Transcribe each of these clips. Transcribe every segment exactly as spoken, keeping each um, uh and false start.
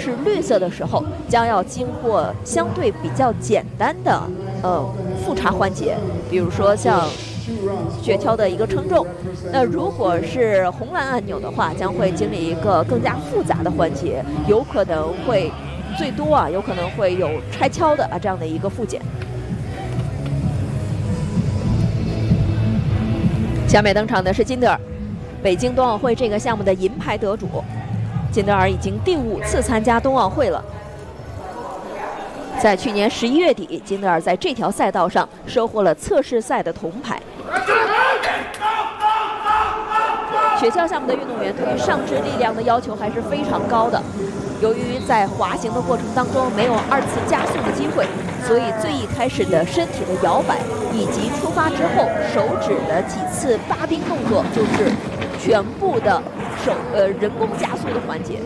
是绿色的时候，将要经过相对比较简单的呃复查环节，比如说像雪橇的一个称重。那如果是红蓝按钮的话，将会经历一个更加复杂的环节，有可能会最多啊，有可能会有拆锹的啊这样的一个复检。下面登场的是金德尔，北京冬奥会这个项目的银牌得主。金德尔已经第五次参加冬奥会了。在去年十一月底，金德尔在这条赛道上收获了测试赛的铜牌。雪橇项目的运动员对于上肢力量的要求还是非常高的。由于在滑行的过程当中没有二次加速的机会，所以最一开始的身体的摇摆，以及出发之后手指的几次扒冰动作，就是全部的手呃人工加速的环节。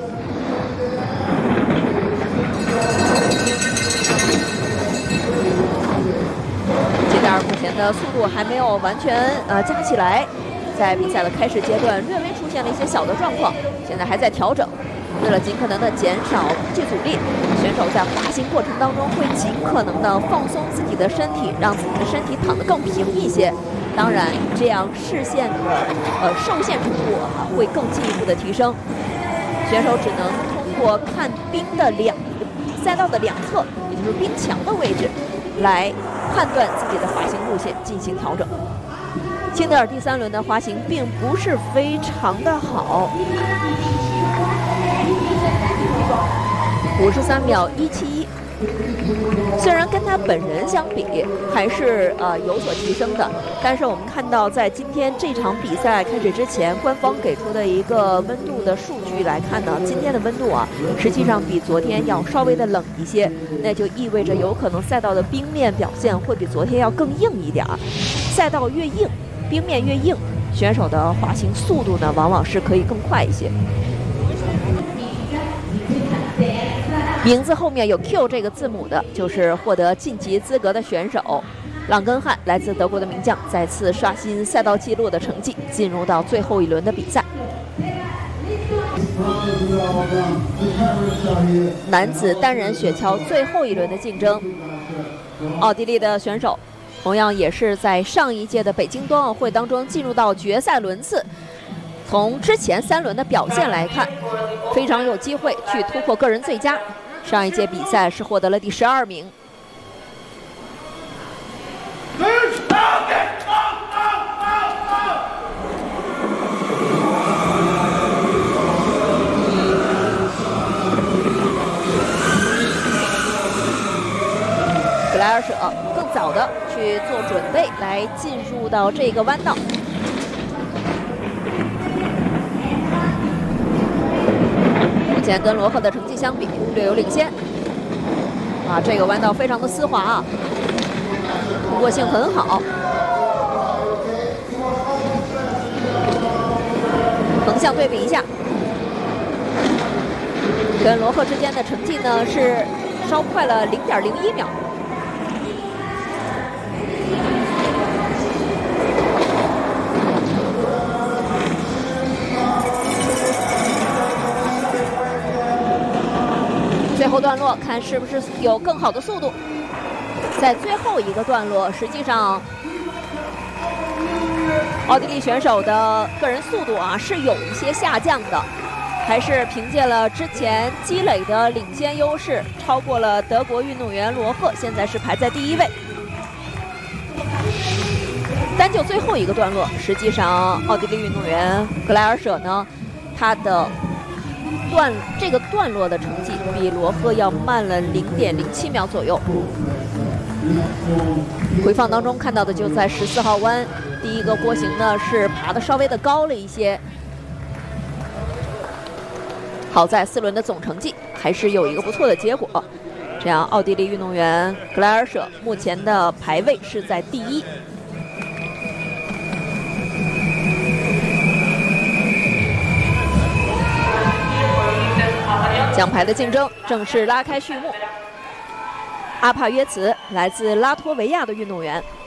金德尔目前的速度还没有完全呃加起来，在比赛的开始阶段略微出现了一些小的状况，现在还在调整。为了尽可能的减少空气阻力，选手在滑行过程当中会尽可能的放松自己的身体，让自己的身体躺得更平一些。当然，这样视线的呃受限程度啊会更进一步的提升。选手只能通过看冰的两赛道的两侧，也就是冰墙的位置，来判断自己的滑行路线进行调整。金德尔第三轮的滑行并不是非常的好。五十三秒一七一，虽然跟他本人相比还是呃有所提升的，但是我们看到在今天这场比赛开始之前，官方给出的一个温度的数据来看呢，今天的温度啊，实际上比昨天要稍微的冷一些，那就意味着有可能赛道的冰面表现会比昨天要更硬一点儿。赛道越硬，冰面越硬，选手的滑行速度呢，往往是可以更快一些。名字后面有 Q 这个字母的，就是获得晋级资格的选手。朗根汉来自德国的名将，再次刷新赛道纪录的成绩，进入到最后一轮的比赛。男子单人雪橇最后一轮的竞争，奥地利的选手同样也是在上一届的北京冬奥会当中进入到决赛轮次。从之前三轮的表现来看，非常有机会去突破个人最佳。上一届比赛是获得了第十二名。格莱尔舍更早的去做准备，来进入到这个弯道。目前跟罗赫的成绩相比略有领先。啊，这个弯道非常的丝滑啊，通过性很好。横向对比一下，跟罗赫之间的成绩呢是稍快了零点零一秒。最后段落看是不是有更好的速度。在最后一个段落，实际上奥地利选手的个人速度啊是有一些下降的，还是凭借了之前积累的领先优势，超过了德国运动员罗赫，现在是排在第一位。单就最后一个段落，实际上奥地利运动员格莱尔舍呢，他的段这个段落的成绩比罗赫要慢了零点零七秒左右。回放当中看到的就在十四号弯，第一个波形呢是爬得稍微的高了一些。好在四轮的总成绩还是有一个不错的结果，这样奥地利运动员格莱尔舍目前的排位是在第一。奖牌的竞争正式拉开序幕。阿帕约茨来自拉脱维亚的运动员，